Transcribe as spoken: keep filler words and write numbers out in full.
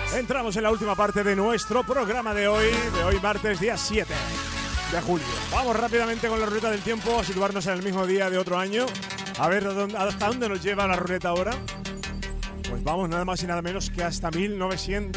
Entramos en la última parte de nuestro programa de hoy, de hoy martes día siete de julio. Vamos rápidamente con la ruleta del tiempo a situarnos en el mismo día de otro año. A ver hasta dónde nos lleva la ruleta ahora. Pues vamos nada más y nada menos que hasta mil novecientos